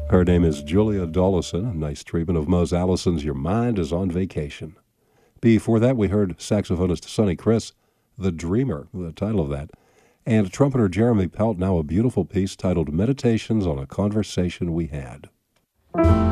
Her name is Julia Dollison. A nice treatment of Mose Allison's Your Mind is on Vacation. Before that, we heard saxophonist Sonny Criss, The Dreamer, the title of that, and trumpeter Jeremy Pelt, now a beautiful piece titled Meditations on a Conversation We Had.